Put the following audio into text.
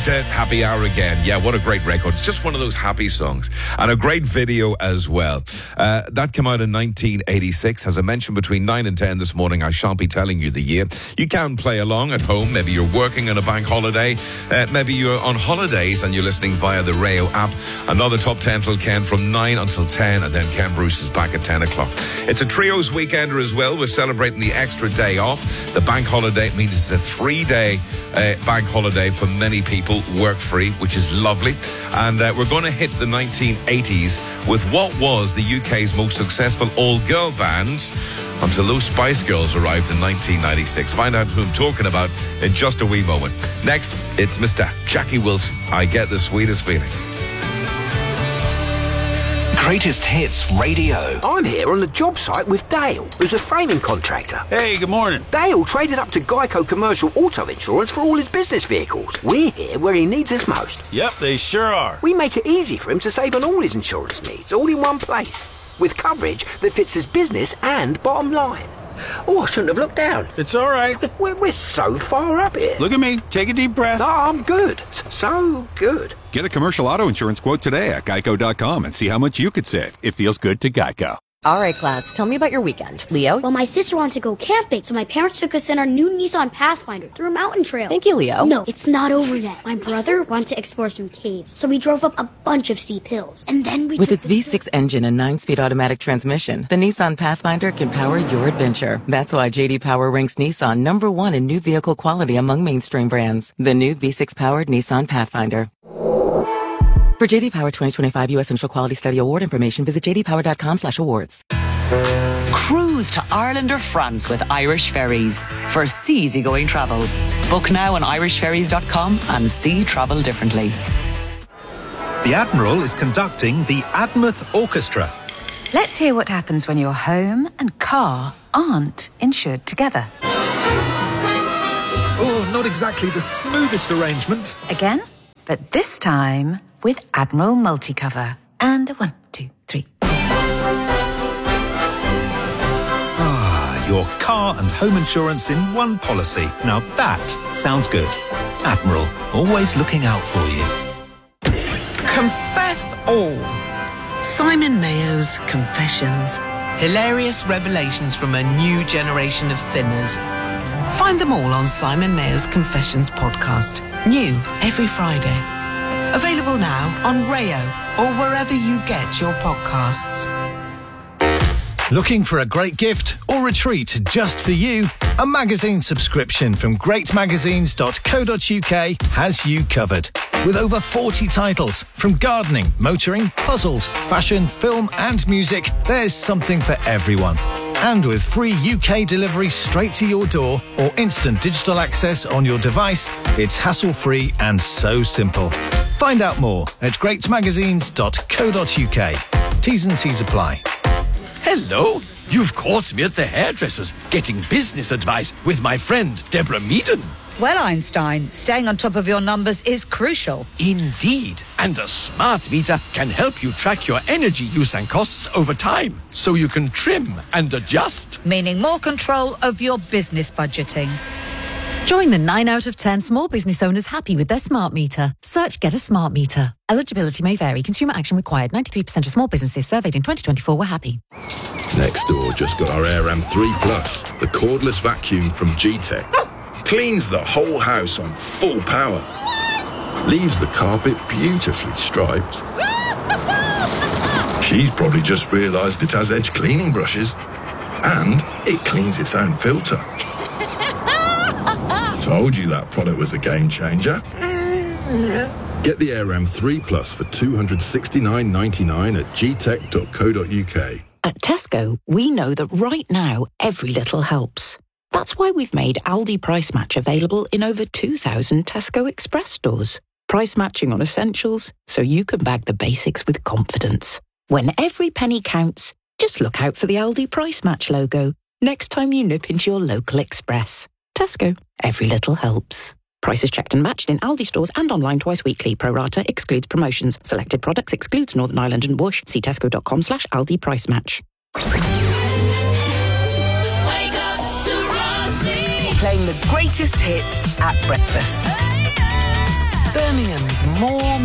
Happy Hour Again. Yeah, what a great record. It's just one of those happy songs. And a great video as well. That came out in 1986. As I mentioned, between 9 and 10 this morning, I shan't be telling you the year. You can play along at home. Maybe you're working on a bank holiday. Maybe you're on holidays and you're listening via the Rayo app. Another Top 10 till Ken from 9 until 10. And then Ken Bruce is back at 10 o'clock. It's a Trios weekender as well. We're celebrating the extra day off. The bank holiday means it's a 3-day bank holiday for many people, work-free, which is lovely. And we're going to hit the 1980s with what was the UK's most successful all-girl band until those Spice Girls arrived in 1996. Find out who I'm talking about in just a wee moment. Next, it's Mr. Jackie Wilson. I Get the Sweetest Feeling. Greatest Hits Radio. I'm here on the job site with Dale, who's a framing contractor. Hey, good morning. Dale traded up to Geico Commercial Auto Insurance for all his business vehicles. We're here where he needs us most. Yep, they sure are. We make it easy for him to save on all his insurance needs, all in one place, with coverage that fits his business and bottom line. Oh, I shouldn't have looked down. It's all right. We're so far up here. Look at me. Take a deep breath. No, I'm good. So good. Get a commercial auto insurance quote today at geico.com and see how much you could save. It feels good to Geico. All right, class, tell me about your weekend. Leo? Well, my sister wanted to go camping, so my parents took us in our new Nissan Pathfinder through a mountain trail. Thank you, Leo. No, it's not over yet. My brother wanted to explore some caves, so we drove up a bunch of steep hills. And then we With its V6 engine and 9-speed automatic transmission, the Nissan Pathfinder can power your adventure. That's why J.D. Power ranks Nissan #1 in new vehicle quality among mainstream brands. The new V6-powered Nissan Pathfinder. For J.D. Power 2025 U.S. Initial Quality Study Award information, visit jdpower.com/awards. Cruise to Ireland or France with Irish Ferries for easygoing travel. Book now on irishferries.com and see travel differently. The Admiral is conducting the Admouth Orchestra. Let's hear what happens when your home and car aren't insured together. Oh, not exactly the smoothest arrangement. Again, but this time with Admiral Multicover. And 1, 2, 3. Your car and home insurance in one policy. Now that sounds good. Admiral, always looking out for you. Confess all. Simon Mayo's Confessions. Hilarious revelations from a new generation of sinners. Find them all on Simon Mayo's Confessions podcast. New every Friday. Available now on Rayo or wherever you get your podcasts. Looking for a great gift or a treat just for you? A magazine subscription from greatmagazines.co.uk has you covered. With over 40 titles from gardening, motoring, puzzles, fashion, film and music, there's something for everyone. And with free UK delivery straight to your door or instant digital access on your device, it's hassle-free and so simple. Find out more at greatmagazines.co.uk. T's and C's apply. Hello, you've caught me at the hairdresser's getting business advice with my friend Deborah Meaden. Well, Einstein, staying on top of your numbers is crucial. Indeed, and a smart meter can help you track your energy use and costs over time, so you can trim and adjust. Meaning more control of your business budgeting. Join the 9 out of 10 small business owners happy with their smart meter. Search Get a Smart Meter. Eligibility may vary. Consumer action required. 93% of small businesses surveyed in 2024 were happy. Nextdoor just got our Aram 3 Plus, the cordless vacuum from G-Tech. Cleans the whole house on full power. Leaves the carpet beautifully striped. She's probably just realised it has edge cleaning brushes. And it cleans its own filter. Told you that product was a game changer. Get the Aram 3 Plus for $269.99 at gtech.co.uk. At Tesco, we know that right now, every little helps. That's why we've made Aldi Price Match available in over 2,000 Tesco Express stores. Price matching on essentials, so you can bag the basics with confidence. When every penny counts, just look out for the Aldi Price Match logo next time you nip into your local Express. Tesco, every little helps. Prices checked and matched in Aldi stores and online twice weekly. Pro rata excludes promotions. Selected products excludes Northern Ireland and Whoosh. See tesco.com/Aldi Price Match. Playing the greatest hits at breakfast. Birmingham's more